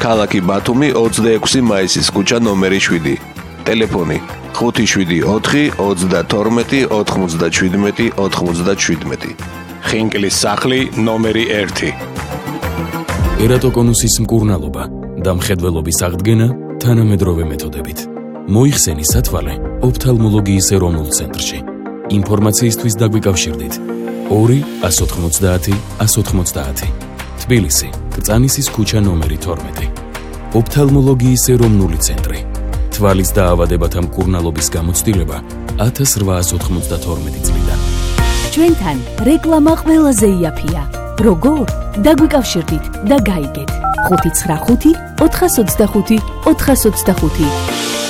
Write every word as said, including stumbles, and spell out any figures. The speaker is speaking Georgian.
ქალაქი ბათუმი, ოცდაექვსი მაისის ქუჩა ნომერი შვიდი. ტელეფონი ხუთი შვიდი ოთხი ოცდათორმეტი ოთხმოცდაჩვიდმეტი ოთხმოცდაჩვიდმეტი. ხინკლის სახლი ნომერი ერთი. ერატოკონუსის მკურნალობა და მხედველობის აღდგენა თანამედროვე მეთოდებით. მოიხსენი სათვალე ოფთალმოლოგიის ეროვნულ ცენტრში. ინფორმაციისთვის დაგვიკავშირდით ორი ას ოთხმოცდაათი ას ოთხმოცდაათი. თბილისი, კრწანისის ქუჩა ნომერი თორმეტი. ოფთალმოლოგიის ეროვნული ცენტრი. თვალის დაავადებათა მკურნალობის გამოცდილება ათას რვაას ოთხმოცდათორმეტი წლიდან. ჩვენთან რეკლამა ყველაზე იაფია. როგორ? დაგვიკავშირდით და გაიგეთ. ხუთი ცხრა ხუთი ოთხას ოცდახუთი ოთხას ოცდახუთი.